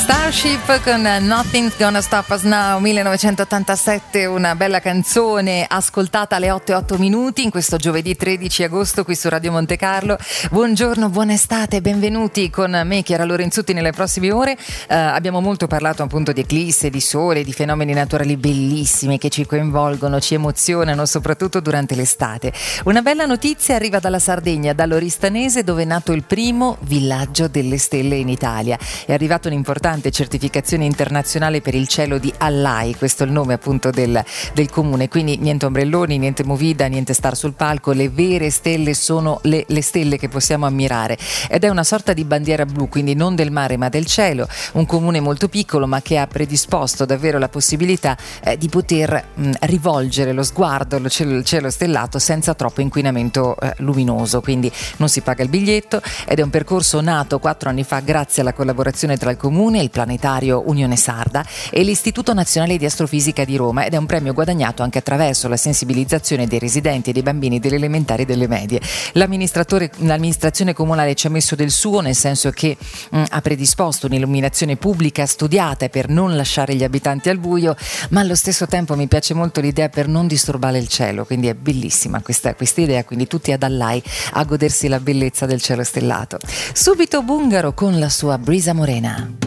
Starship con Nothing's Gonna Stop Us Now, 1987, una bella canzone ascoltata alle 8:08 in questo giovedì 13 agosto qui su Radio Monte Carlo. Buongiorno, buona estate, benvenuti con me Chiara Lorenzutti nelle prossime ore. Abbiamo molto parlato appunto di eclisse, di sole, di fenomeni naturali bellissimi che ci coinvolgono, ci emozionano soprattutto durante l'estate. Una bella notizia arriva dalla Sardegna, dall'Oristanese, dove è nato il primo villaggio delle stelle in Italia. È arrivata un'importante certificazione internazionale per il cielo di Allai, questo è il nome appunto del comune, quindi niente ombrelloni, niente movida, niente star sul palco, le vere stelle sono le stelle che possiamo ammirare ed è una sorta di bandiera blu, quindi non del mare ma del cielo, un comune molto piccolo ma che ha predisposto davvero la possibilità di poter rivolgere lo sguardo al cielo stellato senza troppo inquinamento luminoso, quindi non si paga il biglietto ed è un percorso nato 4 anni fa grazie alla collaborazione tra il comune, il planetario Unione Sarda e l'Istituto Nazionale di Astrofisica di Roma ed è un premio guadagnato anche attraverso la sensibilizzazione dei residenti e dei bambini delle elementari e delle medie. L'amministrazione comunale ci ha messo del suo, nel senso che ha predisposto un'illuminazione pubblica studiata per non lasciare gli abitanti al buio, ma allo stesso tempo mi piace molto l'idea per non disturbare il cielo, quindi è bellissima questa idea, quindi tutti ad Allai a godersi la bellezza del cielo stellato. Subito Bungaro con la sua Brisa Morena.